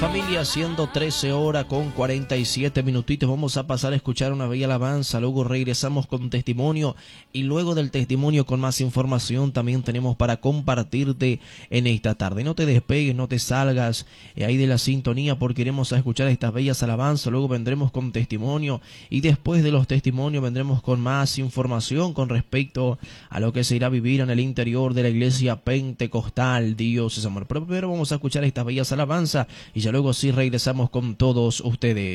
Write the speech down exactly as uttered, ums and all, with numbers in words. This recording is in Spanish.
Familia, siendo trece horas con cuarenta y siete minutitos, vamos a pasar a escuchar una bella alabanza, luego regresamos con testimonio y luego del testimonio con más información también tenemos para compartirte en esta tarde. No te despegues, no te salgas eh, ahí de la sintonía porque iremos a escuchar estas bellas alabanzas, luego vendremos con testimonio y después de los testimonios vendremos con más información con respecto a lo que se irá a vivir en el interior de la iglesia pentecostal. Dios es amor. Pero primero vamos a escuchar estas bellas alabanzas y ya luego sí regresamos con todos ustedes.